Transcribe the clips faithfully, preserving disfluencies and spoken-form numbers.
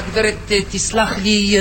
הגברת, תסלח לי,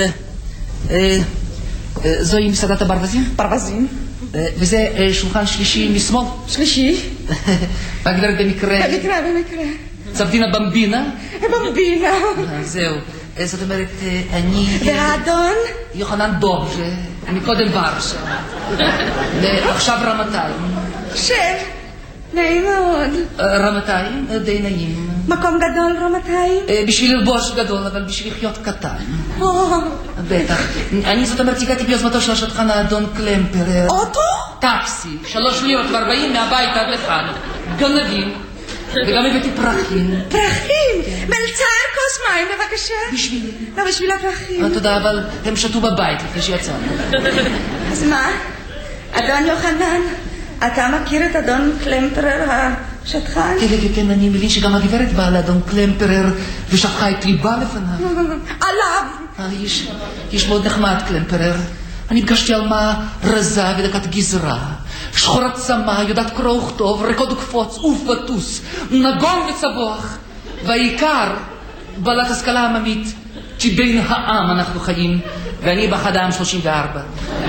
זוהי מסעדת הברווזים? ברווזים. וזה שולחן שלישי משמאל? שלישי. והגברת במקרה... במקרה, במקרה. צבדינה במבינה? במבינה. זהו. זאת אומרת, אני... והאדון? יוחנן דוב, מקודם ורשה. ועכשיו רמתיים. שב. נעים מאוד. רמתיים? די נעים. מקום גדול רמתיים? בשביל ללבוש גדול, אבל בשביל לחיות קטן. בטח. אני זאת אומרת, הגעתי ביוזמתו של השטחן האדון קלמפרר. אוטו? טקסי. שלוש לירות וארבעים מהבית עד לכאן. גנבים. וגם הבאתי פרחים. פרחים? מלצר כוס מים בבקשה. בשבילי. לא, בשביל הפרחים. תודה, אבל הם שתו בבית לפני שיצאנו. אז מה? אדון יוחנן, אתה מכיר את אדון קלמפרר השטחן? כן, כן, כן, אני מבין שגם הגברת באה לאדון קלמפרר ושפכה את ליבה לפניו. עליו. איש מאוד נחמד קלמפרר. אני פגשתי על מה רזה ודקת גזרה, שחורת צמא, יודעת קרוא וכתוב, רקוד וקפוץ, עוף וטוס, נגון וצבוח, והעיקר בעלת השכלה עממית, שבין העם אנחנו חיים, ואני באחד העם שלושים וארבע.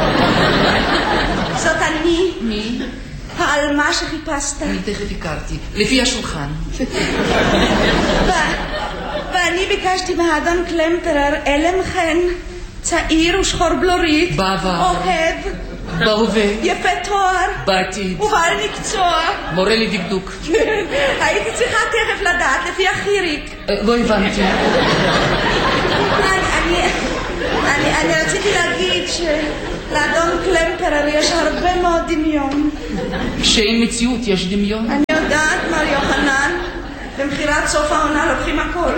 זאת אני. מי? העלמה שחיפשת. אני תכף הכרתי, לפי השולחן. ואני ביקשתי מהאדון קלמפרר אלם חן, צעיר ושחור בלורית, בעבר, אוהב, בהווה, יפה תואר, בעתיד, ובעל מקצוע, מורה לדקדוק. הייתי צריכה תכף לדעת לפי החיריק. לא הבנתי. אני רציתי להגיד שלאדון קלמפרר יש הרבה מאוד דמיון. שאין מציאות יש דמיון? אני יודעת, מר יוחנן, במחירת סוף העונה לוקחים הכל.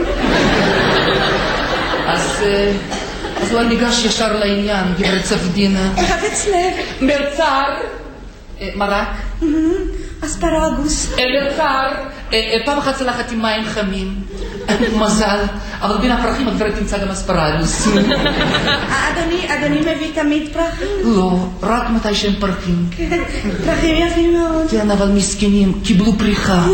אז... אז אולי ניגש ישר לעניין, גברת צבדינה. חפץ לב. מלצר. מרק. אספרגוס. מלצר. פעם אחת צלחת עם מים חמים. מזל. אבל בין הפרחים הגברת תמצא גם אספרגוס. אדוני, אדוני מביא תמיד פרחים? לא, רק מתי שהם פרחים. פרחים יפים מאוד. כן, אבל מסכנים, קיבלו פריחה.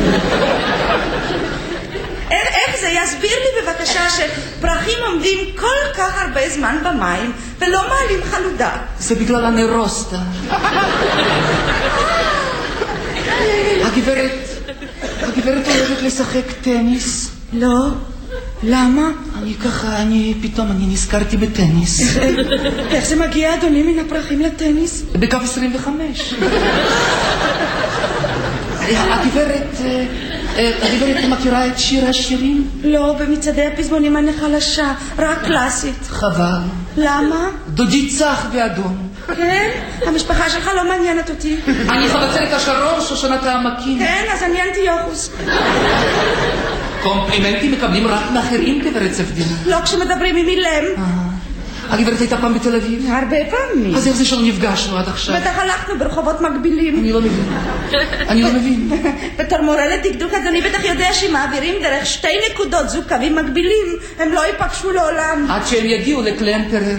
איך זה? יסביר לי בבקשה שפרחים עומדים כל כך הרבה זמן במים ולא מעלים חלודה. זה בגלל הנרוסטה. הגברת, הגברת אוהבת לשחק טניס? לא. למה? אני ככה, אני פתאום, אני נזכרתי בטניס. איך זה מגיע, אדוני, מן הפרחים לטניס? בקו עשרים וחמש. הגברת... הגברת מכירה את שיר השירים? לא, במצעדי הפזמונים אני חלשה, רק קלאסית. חבל. למה? דודי צח ואדון. כן? המשפחה שלך לא מעניינת אותי. אני חבצלת השרון, שושנת העמקים. כן, אז אני אנטיוכוס. קומפלימנטים מקבלים רק מאחרים, גברת צבדינה. לא כשמדברים עם אילם. הגברת הייתה פעם בתל אביב? הרבה פעמים. אז איך זה שלא נפגשנו עד עכשיו? בטח הלכנו ברחובות מקבילים. אני לא מבין. אני לא מבין. בתור מורה לדקדוק, אז אני בטח יודע שמעבירים דרך שתי נקודות זוג קווים מקבילים, הם לא ייפגשו לעולם. עד שהם יגיעו לקלמפרר.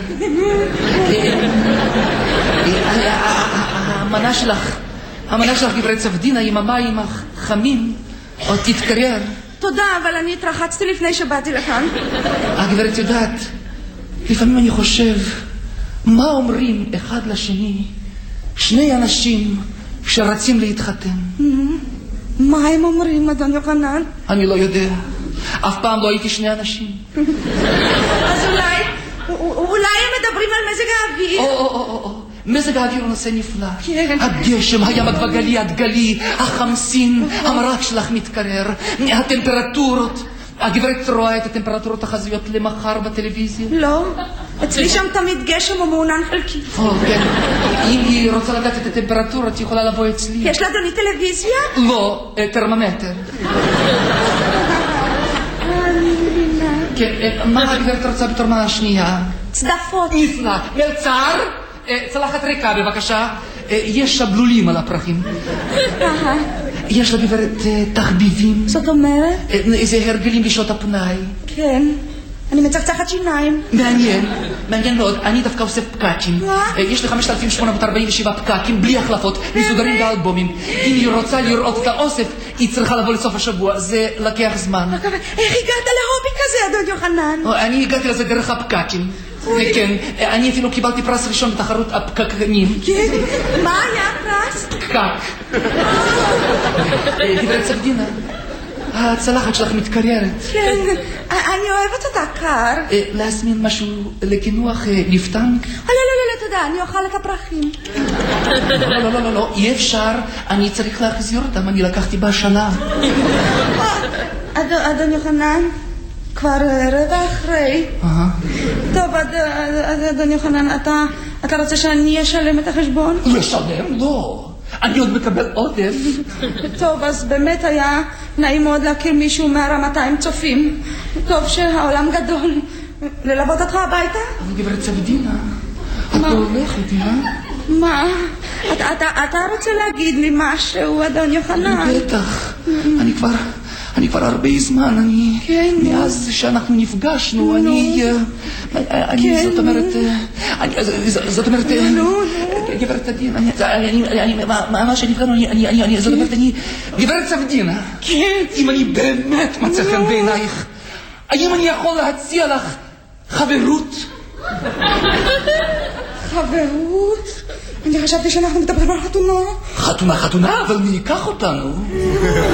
המנה שלך, המנה שלך, גברת צבדינה, עם המים החמים, עוד תתקרר. תודה, אבל אני התרחצתי לפני שבאתי לכאן. הגברת יודעת, לפעמים אני חושב, מה אומרים אחד לשני שני אנשים שרצים להתחתן? מה הם אומרים, אדון יוחנן? אני לא יודע. אף פעם לא הייתי שני אנשים. אז אולי, אולי הם מדברים על מזג האוויר? או, או, או, או. מזג האוויר הוא נושא נפלא. כן. הגשם, הים הגבגלי, הדגלי, החמסין, המרק שלך מתקרר, הטמפרטורות. הגברת רואה את הטמפרטורות החזויות למחר בטלוויזיה? לא, אצלי שם תמיד גשם או מעונן חלקי. או, כן. אם היא רוצה לדעת את הטמפרטורות, היא יכולה לבוא אצלי. יש לה אדוני טלוויזיה? לא, טרמומטר. אני מבינה. כן, מה הגברת רוצה בתור מנה השנייה? צדפות. נפלא. מלצר, צלחת ריקה בבקשה. יש שבלולים על הפרחים. יש לגברת תחביבים. זאת אומרת? איזה הרגלים בשעות הפנאי. כן, אני מצחצחת שיניים. מעניין, מעניין מאוד. אני דווקא עושה פקקים. יש לי חמשת אלפים שמונה מאות ארבעים ושבע פקקים בלי החלפות, מסוגרים באלבומים. אם היא רוצה לראות את האוסף, היא צריכה לבוא לסוף השבוע. זה לקח זמן. איך הגעת להובי כזה, אדון יוחנן? אני הגעתי לזה דרך הפקקים. כן, אני אפילו קיבלתי פרס ראשון בתחרות הפקקנים. כן? מה היה הפרס? פקק. גברת סבדינה, הצלחת שלך מתקריירת. כן, אני אוהבת אותה קר. להזמין משהו לקינוח לפטנק? לא, לא, לא, לא, תודה, אני אוכל את הפרחים. לא, לא, לא, לא, לא, אי אפשר, אני צריך להחזיר אותם, אני לקחתי בשנה. אדון יוחנן, כבר רבע אחרי. טוב, אדון יוחנן, אתה רוצה שאני אשלם את החשבון? לשלם? לא. אני עוד מקבל עודף. טוב, אז באמת היה נעים מאוד להכיר מישהו מהרמתיים צופים. טוב שהעולם גדול. ללוות אותך הביתה? אבל גברת סבדינה, את לא הולכת, אה? מה? אתה רוצה להגיד לי משהו, אדון יוחנן? בטח. אני כבר... אני כבר הרבה זמן, אני... כן. מאז שאנחנו נפגשנו, אני... אני, זאת אומרת... זאת אומרת... גברת עדינה, אני... מה שנפגענו, אני... זאת אומרת, אני... גברת סבדינה. כן. אם אני באמת מצא חן בעינייך, האם אני יכול להציע לך חברות? חברות? אני חשבתי שאנחנו מדברים על חתונה. חתונה, חתונה, אבל מי ייקח אותנו?